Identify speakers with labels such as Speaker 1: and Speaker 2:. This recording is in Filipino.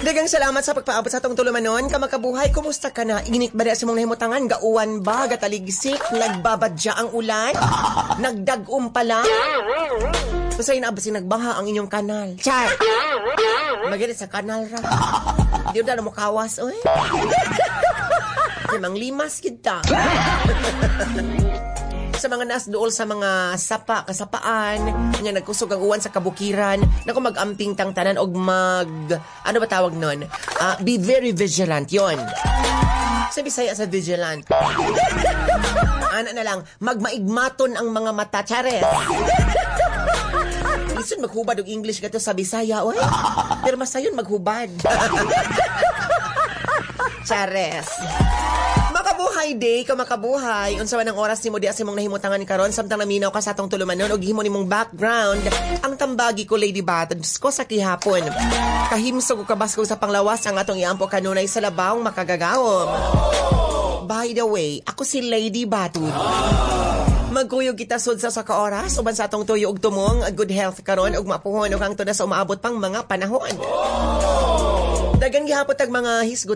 Speaker 1: Dagang salamat sa pagpaabot sa atong tulumanon. Kamakabuhay, kumusta ka na? Init ba sa mong nahimutangan? Gauwan ba? Gataligsik? Nagbabadya ang ulan? Nagdagum pala? Pasay na ba nagbaha ang inyong kanal? Char! Magalit sa kanal ra. Di na mo kawas, oy. Namang limas kita. Sa mga nasdool sa mga kasapaan, nga nagkusog ang uwan sa kabukiran, naku mag-amping tang tanan og ano ba tawag nun? Be very vigilant, yon. Sa Bisaya sa vigilant. Ana na lang, magmaigmaton ang mga mata, chares. Isun maghubad og English gato sa Bisaya, oy. Pero masayon maghubad. Chares. Makabuhay day, makabuhay. Unsa man ang oras nimo di asa mong nahimutangan karon samtang naminaw ka sa atong tulumanon og himo nimong background. Ang tambagi ko Lady Batods ko sa kihapon. Kahimsog ug kabaskog sa panglawas ang atong iampo kanunay sa labawng makagagawom. By the way, ako si Lady Batod. Magkuyog kita sud sa ka oras uban sa atong tuyo og tumong good health karon ug mapuhon og hangtod sa umaabot pang mga panahon. Dagan gihapon tag mga hisgot